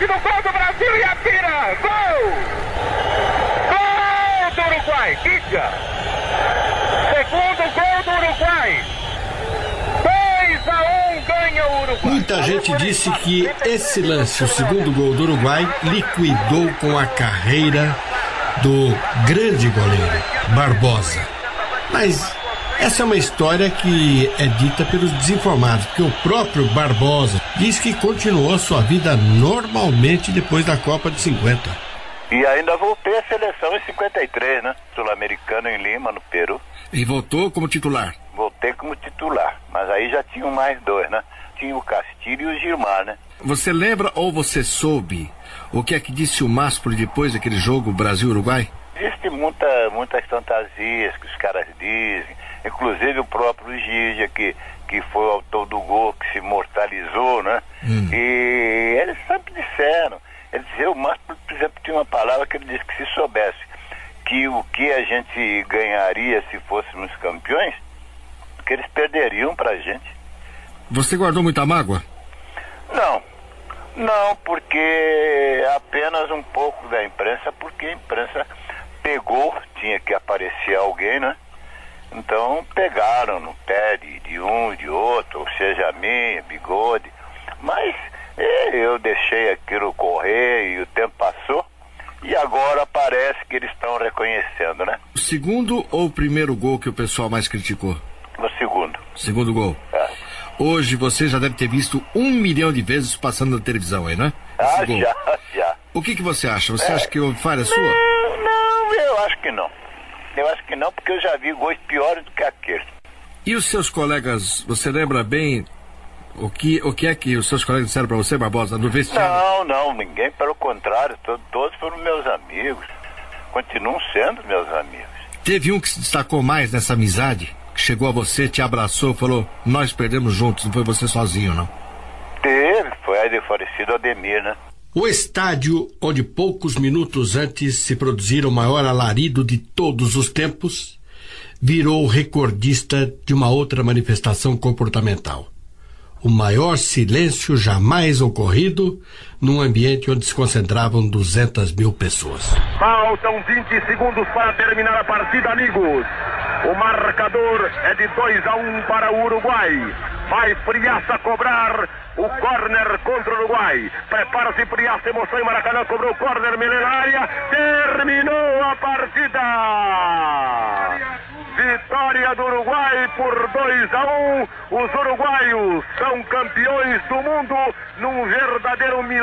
bate no gol do Brasil e atira. Gol! Gol do Uruguai. Diga. Segundo gol do Uruguai. 2-1 ganha o Uruguai. Muita gente disse que esse lance, o segundo gol do Uruguai, liquidou com a carreira do grande goleiro Barbosa. Mas essa é uma história que é dita pelos desinformados, porque o próprio Barbosa diz que continuou sua vida normalmente depois da Copa de 50. E ainda voltei à seleção em 53, né? Sul-americano em Lima, no Peru. E voltou como titular? Voltei como titular, mas aí já tinham mais dois, né? Tinha o Castilho e o Gilmar, né? Você lembra ou você soube o que é que disse o Maspo depois daquele jogo Brasil-Uruguai? Existem muitas fantasias que os caras dizem, inclusive o próprio Gígia, que foi o autor do gol, que se imortalizou, né? E eles sempre disseram, o Maspo, por exemplo, tinha uma palavra que ele disse que se soubesse que o que a gente ganharia se fôssemos campeões, que eles perderiam pra gente. Você guardou muita mágoa? Não, porque apenas um pouco da imprensa, porque a imprensa pegou, tinha que aparecer alguém, né? Então pegaram no pé de um e de outro, ou seja, a minha, Bigode. Mas eu deixei aquilo correr e o tempo passou. E agora parece que eles estão reconhecendo, né? O segundo ou o primeiro gol que o pessoal mais criticou? O segundo. Segundo gol. É. Hoje você já deve ter visto 1 milhão de vezes passando na televisão aí, né? Já. O que você acha? Você acha que houve falha sua? Não, eu acho que não. Eu acho que não, porque eu já vi gols piores do que aqueles. E os seus colegas, você lembra bem o que é que os seus colegas disseram pra você, Barbosa, no vestiário? Não, ninguém, pelo contrário, todos foram meus amigos. Continuam sendo meus amigos. Teve um que se destacou mais nessa amizade? Que chegou a você, te abraçou, falou, nós perdemos juntos, não foi você sozinho, não? Foi aí de falecido Ademir, né? O estádio onde poucos minutos antes se produzira o maior alarido de todos os tempos, virou recordista de uma outra manifestação comportamental. O maior silêncio jamais ocorrido num ambiente onde se concentravam 200 mil pessoas. Faltam 20 segundos para terminar a partida, amigos. O marcador é de 2-1 para o Uruguai. Vai Friaça cobrar o córner contra o Uruguai. Prepara-se Friaça, emoção em Maracanã, cobrou o córner, Melena área. Terminou a partida. Vitória do Uruguai por 2-1. Os uruguaios são campeões do mundo num verdadeiro milagre.